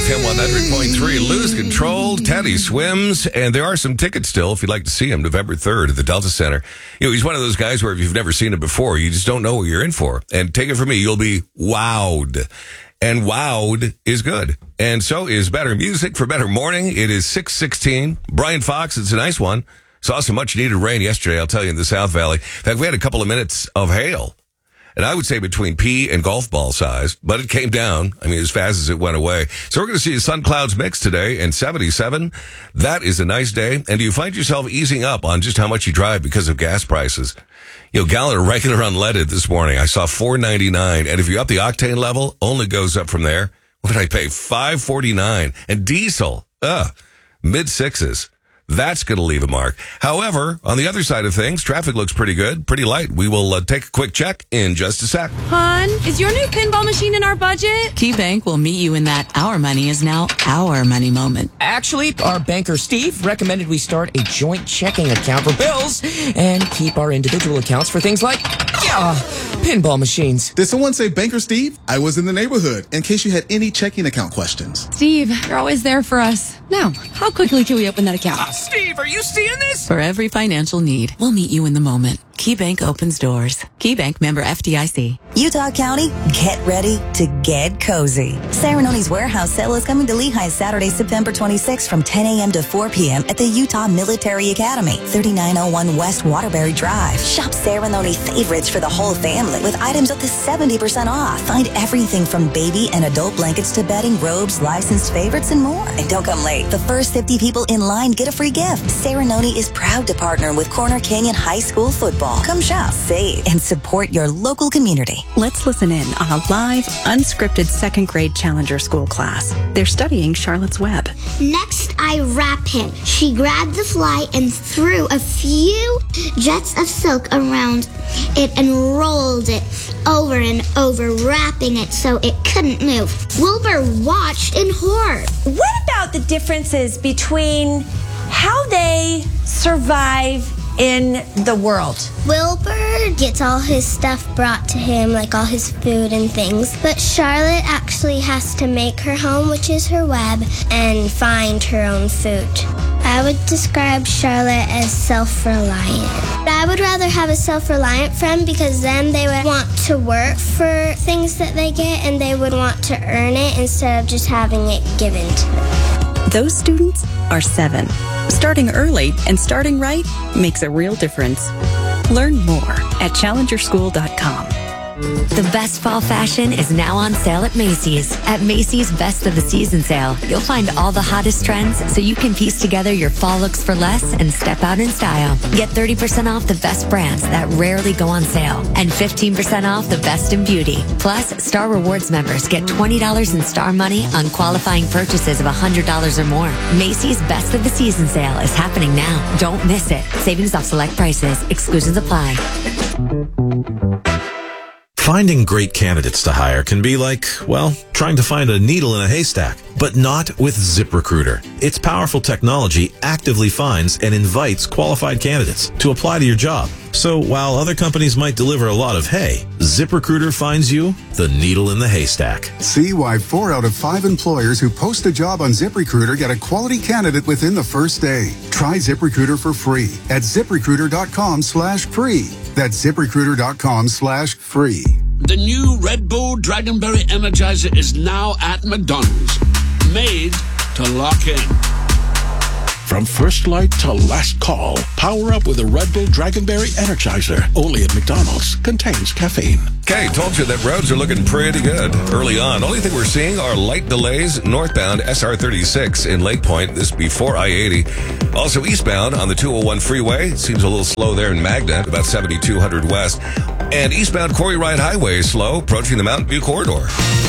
FM 100.3. Lose Control, Teddy Swims, and there are some tickets still if you'd like to see him November 3rd at the Delta Center. You know, he's one of those guys where if you've never seen him before, you just don't know what you're in for. And take it from me, you'll be wowed. And wowed is good. And so is Better Music for Better Morning. It is 6:16. Brian Fox, it's a nice one. Saw some much needed rain yesterday, I'll tell you, in the South Valley. In fact, we had a couple of minutes of hail. And I would say between pea and golf ball size, but it came down. I mean, as fast as it went away. So we're going to see a sun clouds mix today and 77. That is a nice day. And do you find yourself easing up on just how much you drive because of gas prices? You know, gallon of regular unleaded this morning, I saw $4.99. And if you up the octane level, only goes up from there. What did I pay? $5.49. And diesel, mid-sixes. That's going to leave a mark. However, on the other side of things, traffic looks pretty good, pretty light. We will take a quick check in just a sec. Hon, is your new pinball machine in our budget? KeyBank will meet you in that our money is now our money moment. Actually, our banker Steve recommended we start a joint checking account for bills and keep our individual accounts for things like, pinball machines. Did someone say Banker Steve? I was in the neighborhood in case you had any checking account questions. Steve, you're always there for us. Now, how quickly can we open that account? Steve, are you seeing this? For every financial need, we'll meet you in the moment. KeyBank opens doors. KeyBank, member FDIC. Utah County, get ready to get cozy. Ceremonies Warehouse Sale is coming to Lehigh Saturday, September 26th from 10 a.m. to 4 p.m. at the Utah Military Academy, 3901 West Waterbury Drive. Shop Ceremony favorites for the whole family with items up to 70% off. Find everything from baby and adult blankets to bedding, robes, licensed favorites, and more. And don't come late. The first 50 people in line get a free gift. Ceremony is proud to partner with Corner Canyon High School Football. Come shop, save, and support your local community. Let's listen in on a live, unscripted second grade Challenger School class. They're studying Charlotte's Web. Next, I wrap him. She grabbed the fly and threw a few jets of silk around it and rolled it over and over, wrapping it so it couldn't move. Wilbur watched in horror. What about the differences between how they survive in the world? Wilbur gets all his stuff brought to him, like all his food and things. But Charlotte actually has to make her home, which is her web, and find her own food. I would describe Charlotte as self-reliant. I would rather have a self-reliant friend because then they would want to work for things that they get and they would want to earn it instead of just having it given to them. Those students are 7. Starting early and starting right makes a real difference. Learn more at challengerschool.com. The best fall fashion is now on sale at Macy's. At Macy's Best of the Season sale, you'll find all the hottest trends so you can piece together your fall looks for less and step out in style. Get 30% off the best brands that rarely go on sale and 15% off the best in beauty. Plus, Star Rewards members get $20 in Star Money on qualifying purchases of $100 or more. Macy's Best of the Season sale is happening now. Don't miss it. Savings off select prices. Exclusions apply. Finding great candidates to hire can be like, well, trying to find a needle in a haystack, but not with ZipRecruiter. Its powerful technology actively finds and invites qualified candidates to apply to your job. So while other companies might deliver a lot of hay, ZipRecruiter finds you the needle in the haystack. See why 4 out of 5 employers who post a job on ZipRecruiter get a quality candidate within the first day. Try ZipRecruiter for free at ZipRecruiter.com/free. That's ZipRecruiter.com/free. The new Red Bull Dragonberry Energizer is now at McDonald's. Made to lock in. From first light to last call, power up with a Red Bull Dragonberry Energizer. Only at McDonald's. Contains caffeine. Okay, told you that roads are looking pretty good early on. Only thing we're seeing are light delays northbound SR36 in Lake Point. This before I-80. Also eastbound on the 201 freeway. Seems a little slow there in Magna, about 7200 west. And eastbound Quarry Ride Highway is slow, approaching the Mountain View corridor.